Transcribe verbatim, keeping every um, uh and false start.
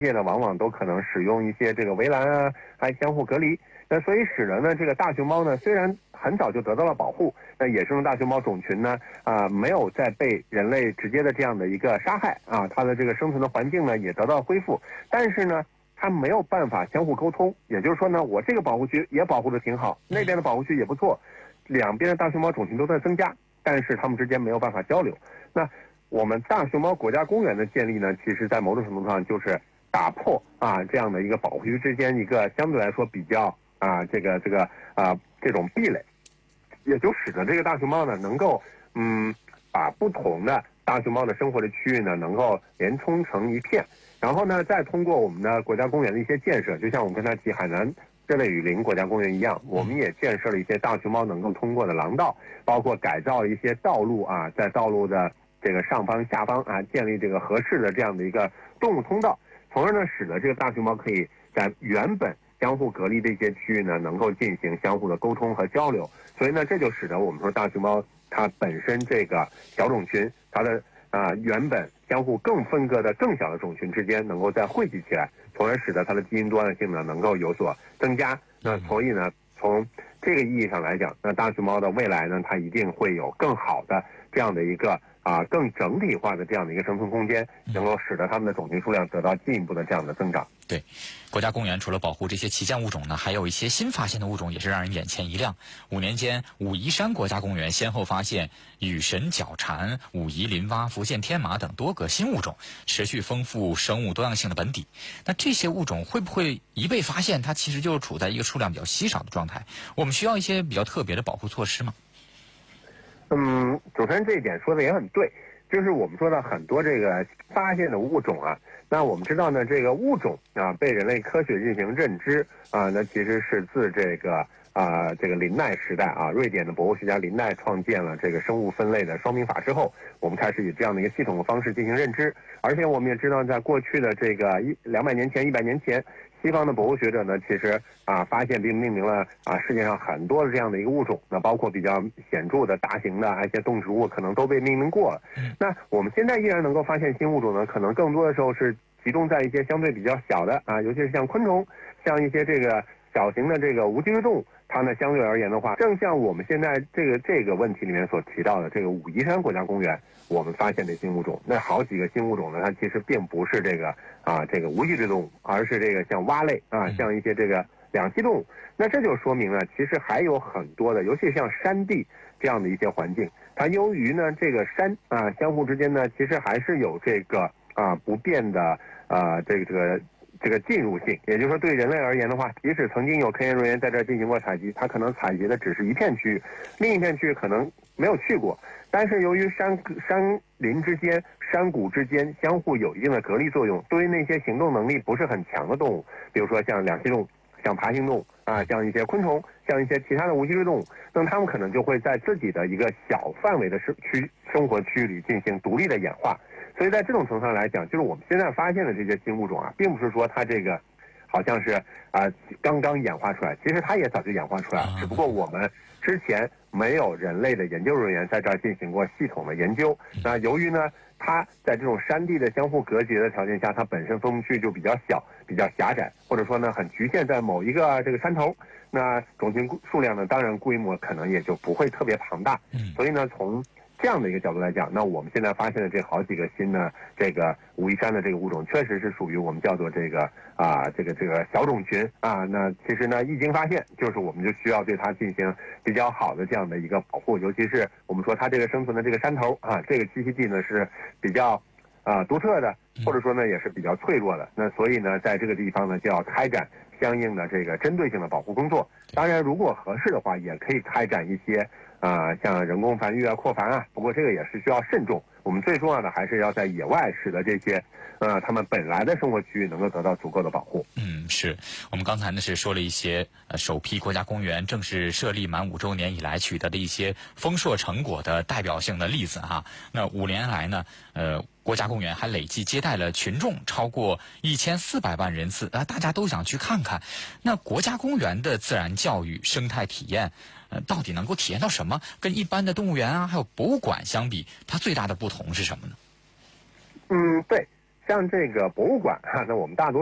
界呢，往往都可能使用一些这个围栏啊，还相互隔离。那所以使得呢，这个大熊猫呢，虽然很早就得到了保护，那野生的大熊猫种群呢，啊、呃，没有再被人类直接的这样的一个杀害啊，它的这个生存的环境呢也得到恢复，但是呢，它没有办法相互沟通。也就是说呢，我这个保护区也保护的挺好，那边的保护区也不错，两边的大熊猫种群都在增加，但是它们之间没有办法交流。那我们大熊猫国家公园的建立呢，其实在某种程度上就是打破啊这样的一个保护区之间一个相对来说比较啊这个这个啊这种壁垒，也就使得这个大熊猫呢能够嗯把不同的大熊猫的生活的区域呢能够连通成一片，然后呢再通过我们的国家公园的一些建设，就像我们刚才提海南热带雨林国家公园一样，我们也建设了一些大熊猫能够通过的廊道，包括改造一些道路啊，在道路的这个上方下方啊建立这个合适的这样的一个动物通道，从而呢使得这个大熊猫可以在原本相互隔离的一些区域呢能够进行相互的沟通和交流，所以呢这就使得我们说大熊猫它本身这个小种群它的啊、呃、原本相互更分割的更小的种群之间能够再汇集起来，从而使得它的基因多样性呢能够有所增加。那所以呢从这个意义上来讲，那大熊猫的未来呢它一定会有更好的这样的一个啊更整体化的这样的一个生存空间，能够使得它们的种群数量得到进一步的这样的增长。 对，国家公园除了保护这些旗舰物种呢，还有一些新发现的物种也是让人眼前一亮。五年间，武夷山国家公园先后发现羽神角蝉、武夷林蛙、福建天马等多个新物种，持续丰富生物多样性的本底。那这些物种会不会一被发现，它其实就处在一个数量比较稀少的状态？我们需要一些比较特别的保护措施吗？ 嗯，主持人这一点说的也很对，就是我们说的很多这个发现的物种啊，那我们知道呢，这个物种啊被人类科学进行认知啊，那其实是自这个啊这个林奈时代啊，瑞典的博物学家林奈创建了这个生物分类的双明法之后，我们开始以这样的一个系统的方式进行认知，而且我们也知道，在过去的这个一两百年前、一百年前。西方的博物学者呢，其实啊发现并命名了啊世界上很多的这样的一个物种，那包括比较显著的大型的一些动植物，可能都被命名过了。那我们现在依然能够发现新物种呢，可能更多的时候是集中在一些相对比较小的啊，尤其是像昆虫，像一些这个小型的这个无脊椎动物，它呢相对而言的话，正像我们现在这个这个问题里面所提到的这个武夷山国家公园，我们发现的新物种，那好几个新物种呢，它其实并不是这个啊这个无脊椎动物，而是这个像蛙类啊，像一些这个两栖动物。那这就说明了，其实还有很多的，尤其像山地这样的一些环境，它由于呢这个山啊相互之间呢，其实还是有这个啊不变的啊这个这个。这个进入性，也就是说，对人类而言的话，即使曾经有科研人员在这儿进行过采集，他可能采集的只是一片区域，另一片区域可能没有去过。但是由于山山林之间、山谷之间相互有一定的隔离作用，对于那些行动能力不是很强的动物，比如说像两栖动物、像爬行动物啊，像一些昆虫、像一些其他的无脊椎动物，那么它们可能就会在自己的一个小范围的生区生活区域里进行独立的演化。所以在这种程度上来讲，就是我们现在发现的这些新物种啊，并不是说它这个好像是啊、呃、刚刚演化出来，其实它也早就演化出来了，只不过我们之前没有人类的研究人员在这儿进行过系统的研究。那由于呢，它在这种山地的相互隔绝的条件下，它本身分布区就比较小、比较狭窄，或者说呢很局限在某一个这个山头，那种群数量呢，当然规模可能也就不会特别庞大。所以呢，从这样的一个角度来讲，那我们现在发现的这好几个新的这个武夷山的这个物种，确实是属于我们叫做这个啊这个这个小种群啊。那其实呢，一经发现，就是我们就需要对它进行比较好的这样的一个保护，尤其是我们说它这个生存的这个山头啊，这个栖息地呢是比较啊独特的，或者说呢也是比较脆弱的。那所以呢，在这个地方呢就要开展相应的这个针对性的保护工作。当然，如果合适的话，也可以开展一些。啊、呃，像人工繁育啊、扩繁啊，不过这个也是需要慎重。我们最重要的还是要在野外，使得这些，呃，他们本来的生活区域能够得到足够的保护。 嗯，是我们刚才呢是说了一些呃首批国家公园正式设立满五周年以来取得的一些丰硕成果的代表性的例子哈。那五年来呢，呃。国家公园还累计接待了群众超过一千四百万人次啊，大家都想去看看。那国家公园的自然教育、生态体验，呃，到底能够体验到什么？跟一般的动物园啊，还有博物馆相比，它最大的不同是什么呢？ 嗯，对。 像这个博物馆哈，那我们大多